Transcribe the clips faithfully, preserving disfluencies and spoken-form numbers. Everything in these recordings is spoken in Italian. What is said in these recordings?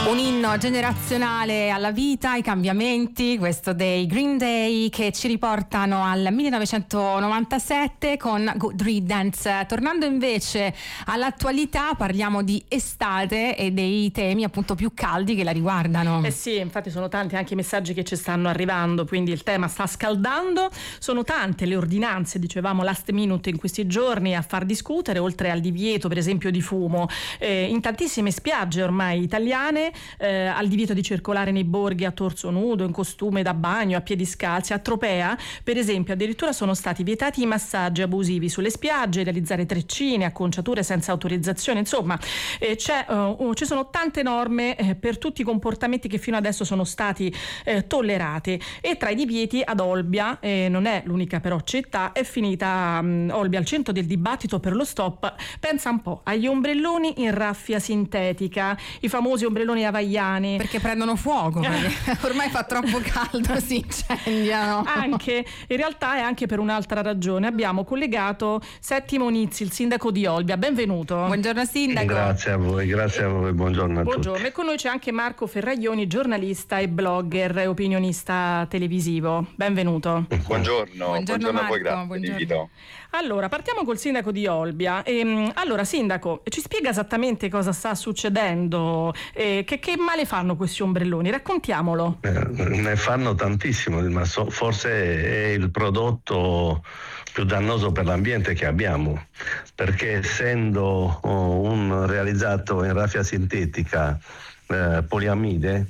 Un inno generazionale alla vita, ai cambiamenti, questo dei Green Day, che ci riportano al millenovecentonovantasette con Good Riddance. Tornando invece all'attualità, parliamo di estate e dei temi appunto più caldi che la riguardano. Eh sì, infatti sono tanti anche i messaggi che ci stanno arrivando, quindi il tema sta scaldando. Sono tante le ordinanze, dicevamo last minute in questi giorni, a far discutere, oltre al divieto per esempio di fumo eh, in tantissime spiagge ormai italiane, eh, al divieto di circolare nei borghi a torso nudo, in costume da bagno, a piedi scalzi. A Tropea per esempio addirittura sono stati vietati i massaggi abusivi sulle spiagge, realizzare treccine, acconciature senza autorizzazione. Insomma eh, c'è, uh, ci sono tante norme eh, per tutti i comportamenti che fino adesso sono stati eh, tollerati. E tra i divieti ad Olbia, eh, non è l'unica però città, è finita um, Olbia al centro del dibattito per lo stop, pensa un po', agli ombrelloni in raffia sintetica, i famosi ombrelloni havaiani, perché prendono fuoco, perché ormai fa troppo caldo, si incendiano. Anche, in realtà è anche per un'altra ragione. Abbiamo collegato Settimo Nizzi, il sindaco di Olbia. Benvenuto. Buongiorno sindaco. Grazie a voi, grazie a voi, buongiorno a Buongiorno. tutti. E con noi c'è anche Marco Ferraglioni, giornalista e blogger e opinionista televisivo. Benvenuto. Buongiorno, buongiorno, buongiorno a voi, Marco, grazie dell'invito. Allora, partiamo col sindaco di Olbia. E, allora, sindaco, ci spiega esattamente cosa sta succedendo? E che, che male fanno questi ombrelloni? Raccontiamolo. Eh, ne fanno tantissimo, ma so, forse è il prodotto più dannoso per l'ambiente che abbiamo, perché essendo oh, un realizzato in raffia sintetica eh, poliamide,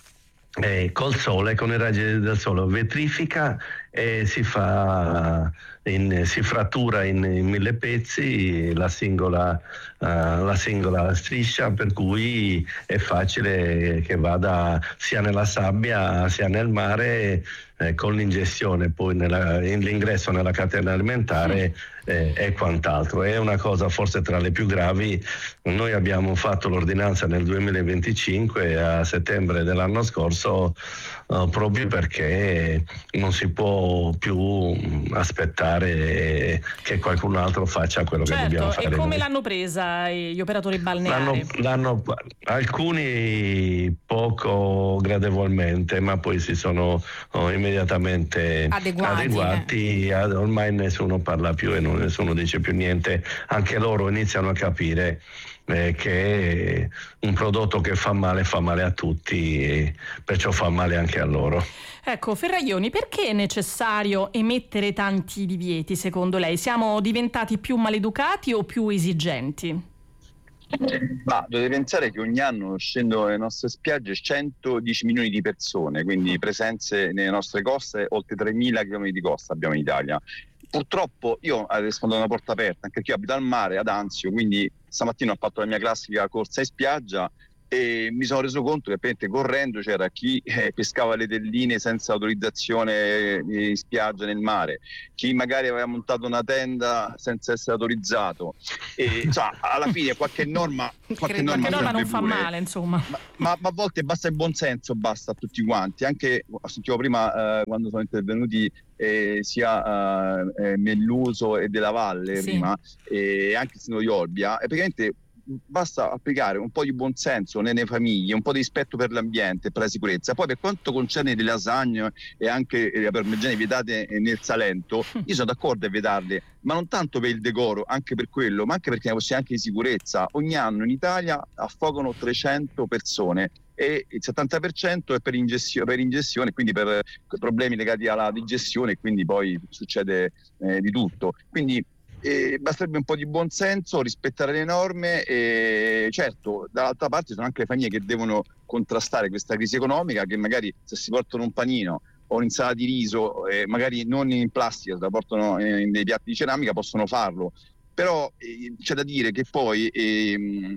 eh, col sole, con i raggi del sole, vetrifica e si fa in, si frattura in, in mille pezzi la singola, uh, la singola striscia, per cui è facile che vada sia nella sabbia sia nel mare eh, con l'ingestione poi nella, l'ingresso nella catena alimentare eh, e quant'altro. È una cosa forse tra le più gravi. Noi abbiamo fatto l'ordinanza nel duemilaventicinque, a settembre dell'anno scorso, uh, proprio perché non si può più aspettare che qualcun altro faccia quello certo, che dobbiamo fare. E come noi. L'hanno presa gli operatori balneari? L'hanno, l'hanno, alcuni poco gradevolmente, ma poi si sono oh, immediatamente adeguati. adeguati eh. Ormai nessuno parla più e non, nessuno dice più niente. Anche loro iniziano a capire Eh, che un prodotto che fa male fa male a tutti, e perciò fa male anche a loro. Ecco, Ferraglioni, perché è necessario emettere tanti divieti secondo lei? Siamo diventati più maleducati o più esigenti? Ma dovete pensare che ogni anno scendono nelle nostre spiagge centodieci milioni di persone, quindi presenze nelle nostre coste, oltre tremila chilometri di costa abbiamo in Italia. Purtroppo io rispondo a una porta aperta, anche perché io abito al mare, ad Anzio, quindi stamattina ho fatto la mia classica corsa in spiaggia e mi sono reso conto che appunto, correndo c'era chi eh, pescava le telline senza autorizzazione in spiaggia, nel mare, chi magari aveva montato una tenda senza essere autorizzato, e cioè, alla fine qualche norma qualche Credo, norma, qualche norma non fa pure. male, insomma. Ma, ma, ma a volte basta il buonsenso, basta a tutti quanti. Anche sentivo prima eh, quando sono intervenuti eh, sia eh, Melluso e Della Valle, sì. prima, e anche il sindaco di Olbia, e praticamente basta applicare un po' di buonsenso nelle famiglie, un po' di rispetto per l'ambiente e per la sicurezza. Poi per quanto concerne le lasagne e anche le parmigiane vietate nel Salento, io sono d'accordo a vietarle, ma non tanto per il decoro, anche per quello, ma anche perché è una questione anche di sicurezza. Ogni anno in Italia affogano trecento persone e il settanta per cento è per ingestione, per ingestione, quindi per problemi legati alla digestione, e quindi poi succede eh, di tutto. Quindi E basterebbe un po' di buonsenso, rispettare le norme e certo dall'altra parte sono anche le famiglie che devono contrastare questa crisi economica, che magari se si portano un panino o un'insalata di riso, eh, magari non in plastica, se la portano in dei piatti di ceramica, possono farlo. Però eh, c'è da dire che poi eh,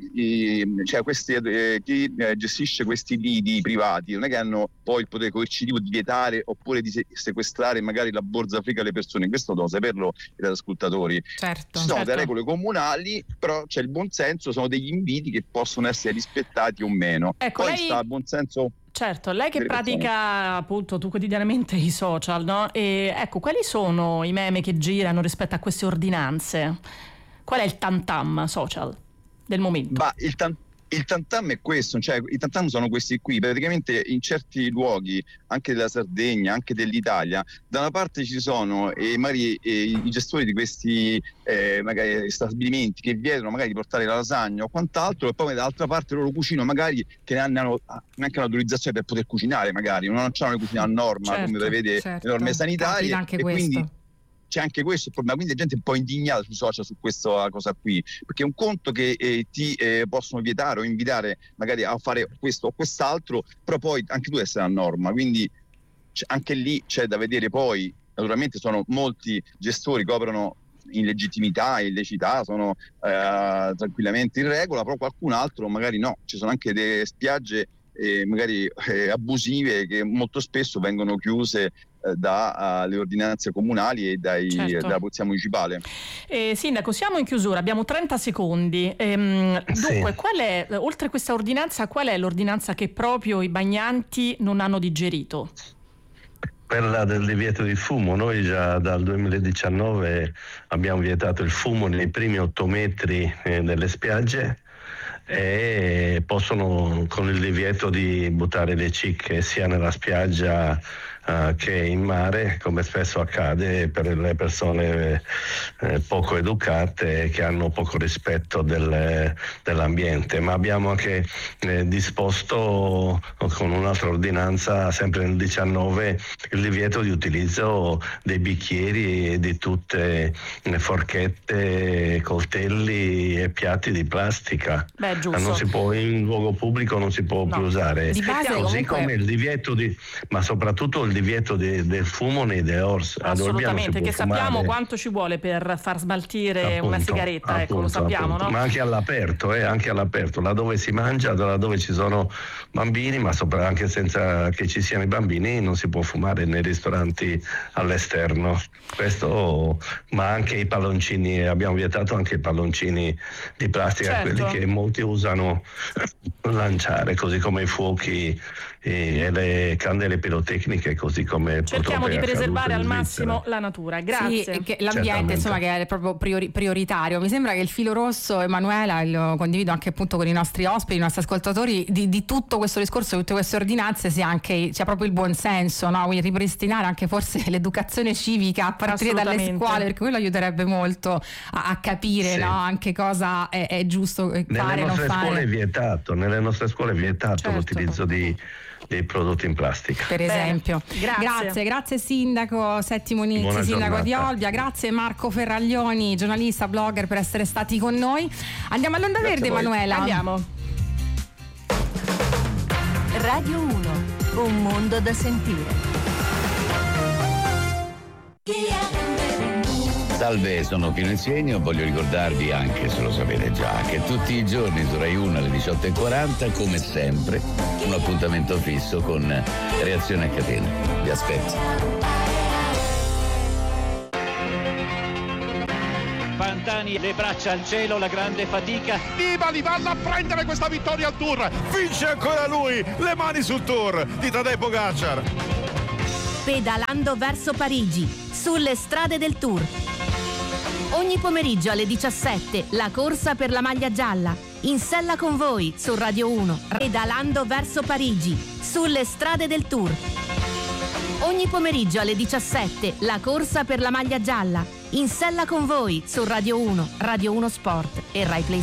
eh, cioè questi, eh, chi eh, gestisce questi lidi privati non è che hanno poi il potere coercitivo di vietare oppure di se- sequestrare magari la borsa friga alle persone. Questo devono saperlo i ascoltatori. Certo, Ci sono certo. delle regole comunali, però c'è il buonsenso, sono degli inviti che possono essere rispettati o meno. Ecco, poi lei... sta il buonsenso. Certo, lei che delle persone. pratica appunto tu quotidianamente i social, no? E ecco, quali sono i meme che girano rispetto a queste ordinanze? Qual è il tam tam social del momento? Ma il, tam- Il tantam è questo, cioè i tantam sono questi qui, praticamente in certi luoghi, anche della Sardegna, anche dell'Italia, da una parte ci sono eh, magari eh, i gestori di questi eh, magari stabilimenti che vietano magari di portare la lasagna o quant'altro, e poi dall'altra parte loro cucinano magari che ne hanno neanche un'autorizzazione per poter cucinare, magari non hanno una cucina a norma, certo, come prevede certo. le norme sanitarie, anche e questo. quindi c'è anche questo problema, quindi la gente è un po' indignata sui social su questa cosa qui, perché è un conto che eh, ti eh, possono vietare o invitare magari a fare questo o quest'altro, però poi anche tu devi essere a norma, quindi anche lì c'è da vedere. Poi naturalmente sono molti gestori che operano in legittimità, in illecità, sono eh, tranquillamente in regola, però qualcun altro magari no, ci sono anche delle spiagge eh, magari eh, abusive che molto spesso vengono chiuse dalle ordinanze comunali e dai, certo. dalla polizia municipale. Eh, Sindaco, siamo in chiusura, abbiamo trenta secondi. Ehm, dunque, sì. qual è, oltre a questa ordinanza, qual è l'ordinanza che proprio i bagnanti non hanno digerito? Quella del divieto di fumo. Noi già dal duemiladiciannove abbiamo vietato il fumo nei primi otto metri eh, delle spiagge, e possono, con il divieto di buttare le cicche sia nella spiaggia uh, che in mare, come spesso accade per le persone eh, poco educate che hanno poco rispetto del, dell'ambiente. Ma abbiamo anche eh, disposto con un'altra ordinanza, sempre nel diciannove, il divieto di utilizzo dei bicchieri e di tutte le forchette, coltelli e piatti di plastica. Beh, giusto. Non si può, in luogo pubblico non si può No. più usare, Di base, così comunque... come il divieto di, ma soprattutto il divieto di, del fumo nei dehors. Assolutamente, che fumare. sappiamo quanto ci vuole per far smaltire Appunto, una sigaretta, appunto, ecco, lo sappiamo, appunto. no? Ma anche all'aperto, eh, anche all'aperto, laddove si mangia, laddove ci sono bambini, ma sopra, anche senza che ci siano i bambini, non si può fumare nei ristoranti all'esterno. Questo, ma anche i palloncini, abbiamo vietato anche i palloncini di plastica, Certo. quelli che molti usano lanciare, così come i fuochi e le candele pirotecniche, così come Cerchiamo di preservare al massimo Svizzera. la natura. Grazie. Sì, che l'ambiente, Certamente. insomma, che è proprio priori- prioritario. Mi sembra che il filo rosso, Emanuela, e lo condivido anche appunto con i nostri ospiti, i nostri ascoltatori, di, di tutto questo discorso, di tutte queste ordinanze, sia anche sia proprio il buonsenso, no? Quindi ripristinare anche forse l'educazione civica a partire dalle Assolutamente. scuole, perché quello aiuterebbe molto a, a capire, Sì. no? Anche cosa è, è giusto fare Nelle e non nostre fare. scuole è vietato, nelle nostre scuole è vietato Certo. l'utilizzo di, dei prodotti in plastica. Per Bene, esempio. grazie. grazie, grazie sindaco Settimo Nizzi, Buona sindaco di giornata. Olbia, grazie Marco Ferraglioni, giornalista, blogger, per essere stati con noi. Andiamo all'Onda Grazie Verde, a voi. Emanuela. Andiamo. Radio uno, un mondo da sentire. Salve, sono Pino Insegno. Voglio ricordarvi, anche se lo sapete già, che tutti i giorni su Rai uno alle diciotto e quaranta, come sempre, un appuntamento fisso con Reazione a catena. Vi aspetto. Pantani, le braccia al cielo, la grande fatica. Nibali vanno a prendere questa vittoria al Tour, vince ancora lui, le mani sul Tour di Tadej Pogacar. Pedalando verso Parigi, sulle strade del Tour. Ogni pomeriggio alle diciassette, la corsa per la maglia gialla. In sella con voi su Radio uno. Pedalando verso Parigi, sulle strade del Tour. Ogni pomeriggio alle diciassette, la corsa per la maglia gialla. In sella con voi su Radio uno, Radio uno Sport e Rai Play